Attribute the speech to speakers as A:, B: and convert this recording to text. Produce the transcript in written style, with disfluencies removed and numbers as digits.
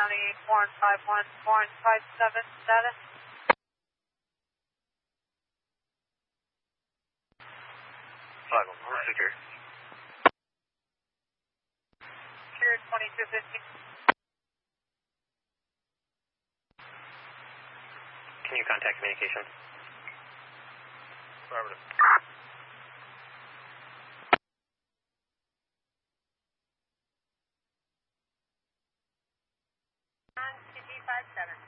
A: County 4151, 4157 status.
B: Secure.
A: Secure 2250.
B: Can you contact communications?
C: Affirmative.
A: On TG57.